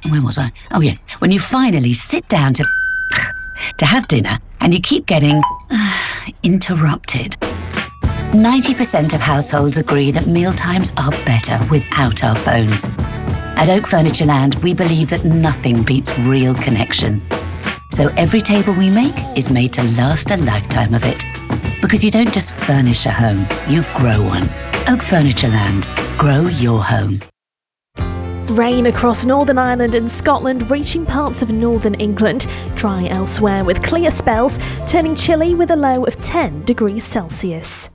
Where was I? Oh yeah, when you finally sit down to have dinner and you keep getting interrupted. 90% of households agree that mealtimes are better without our phones. At Oak Furnitureland, we believe that nothing beats real connection. So every table we make is made to last a lifetime of it. Because you don't just furnish a home, you grow one. Oak Furnitureland. Grow your home. Rain across Northern Ireland and Scotland, reaching parts of northern England. Dry elsewhere with clear spells, turning chilly with a low of 10 degrees Celsius.